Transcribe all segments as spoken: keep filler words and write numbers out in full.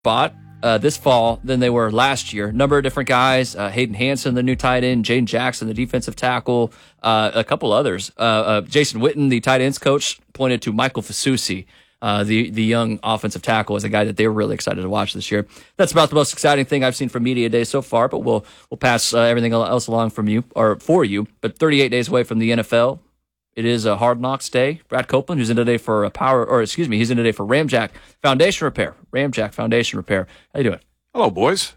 spot uh, this fall than they were last year. Number of different guys: uh, Hayden Hansen, the new tight end; Jaden Jackson, the defensive tackle; uh, a couple others. Uh, uh, Jason Witten, the tight ends coach, pointed to Michael Fasusi, uh, the the young offensive tackle, as a guy that they were really excited to watch this year. That's about the most exciting thing I've seen from Media Day so far. But we'll we'll pass uh, everything else along from you or for you. But thirty-eight days away from the N F L. It is a Hard Knocks day. Brad Copeland, who's in today for a power, or excuse me, he's in today for Ramjack Foundation Repair. Ramjack Foundation Repair. How you doing? Hello, boys.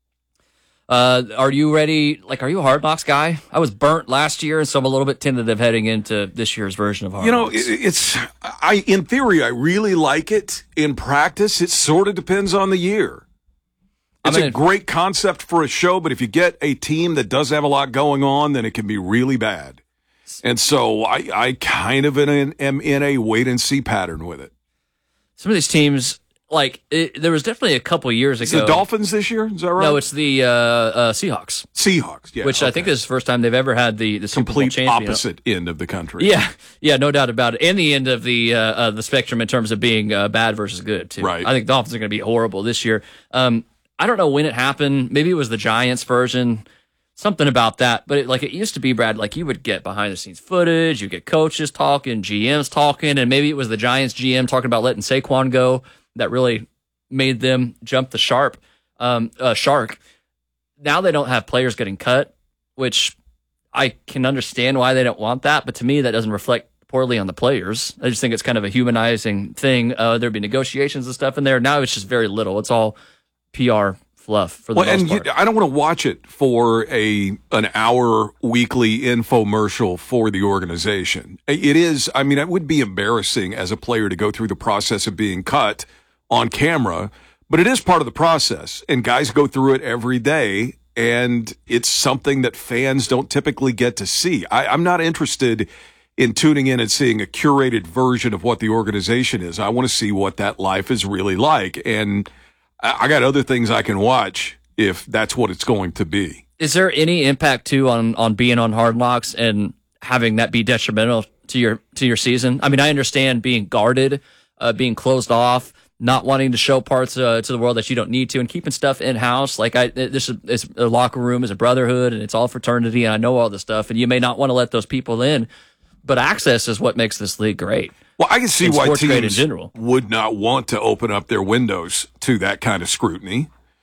Uh, are you ready? Like, are you a Hard Knocks guy? I was burnt last year, so I'm a little bit tentative heading into this year's version of Hard You know, Knocks. it's I in theory I really like it. In practice, it sort of depends on the year. It's I mean, a great concept for a show, but if you get a team that does have a lot going on, then it can be really bad. And so I, I kind of in, am in a wait-and-see pattern with it. Some of these teams, like, it, there was definitely a couple years ago. Is it the Dolphins this year? Is that right? No, it's the uh, uh, Seahawks. Seahawks, yeah. Which okay. I think is the first time they've ever had the, the Super Bowl Complete champion. opposite end of the country. Yeah, yeah, no doubt about it. And the end of the uh, uh, the spectrum in terms of being uh, bad versus good, too. Right. I think the Dolphins are going to be horrible this year. Um, I don't know when it happened. Maybe it was the Giants version. Something about that, but it, like it used to be, Brad, like you would get behind the scenes footage, you get coaches talking, G Ms talking, and maybe it was the Giants G M talking about letting Saquon go that really made them jump the sharp um, uh, shark. Now they don't have players getting cut, which I can understand why they don't want that, but to me that doesn't reflect poorly on the players. I just think it's kind of a humanizing thing. Uh, there'd be negotiations and stuff in there. Now it's just very little. It's all P R fluff for the well, most and part. You, I don't want to watch it for a an hour weekly infomercial for the organization. It is, I mean, it would be embarrassing as a player to go through the process of being cut on camera, but it is part of the process, and guys go through it every day, and it's something that fans don't typically get to see. I, I'm not interested in tuning in and seeing a curated version of what the organization is. I want to see what that life is really like, and I got other things I can watch if that's what it's going to be. Is there any impact too on, on being on Hard Knocks and having that be detrimental to your to your season? I mean, I understand being guarded, uh, being closed off, not wanting to show parts uh, to the world that you don't need to, and keeping stuff in house. Like I, this is it's, a locker room is a brotherhood, and it's all fraternity, and I know all this stuff, and you may not want to let those people in, but access is what makes this league great. Well, I can see in why teams in general would not want to open up their windows to that kind of scrutiny.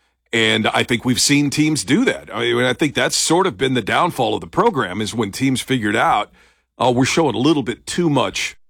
And I think we've seen teams do that. I mean, I think that's sort of been the downfall of the program is when teams figured out, oh, we're showing a little bit too much